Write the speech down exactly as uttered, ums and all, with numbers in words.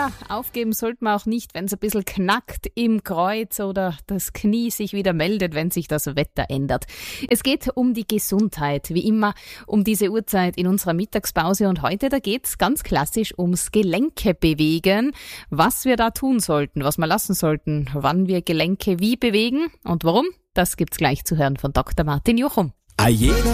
Ja, aufgeben sollte man auch nicht, wenn es ein bisschen knackt im Kreuz oder das Knie sich wieder meldet, wenn sich das Wetter ändert. Es geht um die Gesundheit, wie immer um diese Uhrzeit in unserer Mittagspause. Und heute, da geht's ganz klassisch ums Gelenke bewegen. Was wir da tun sollten, was wir lassen sollten, wann wir Gelenke wie bewegen und warum, das gibt's gleich zu hören von Doktor Martin Juchum.